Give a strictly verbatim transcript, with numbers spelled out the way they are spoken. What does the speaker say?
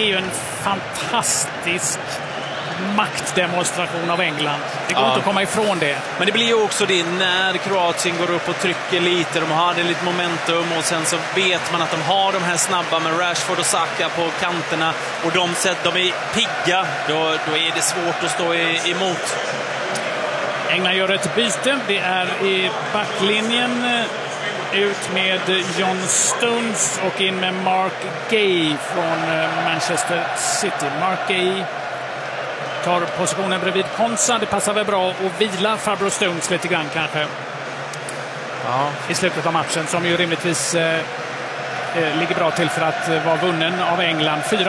är ju en fantastisk maktdemonstration av England. Det går ja. inte att komma ifrån det. Men det blir ju också det när Kroatien går upp och trycker lite. De har det lite momentum och sen så vet man att de har de här snabba med Rashford och Saka på kanterna. Och de, de är pigga. Då, då är det svårt att stå emot. England gör ett byte. Det är i backlinjen. Ut med John Stones och in med Mark Gay från Manchester City. Mark Gay tar positionen bredvid Konsa. Det passar väl bra att vila Fabro Stones lite grann kanske. Ja. I slutet av matchen som ju rimligtvis eh, ligger bra till för att vara vunnen av England. fyra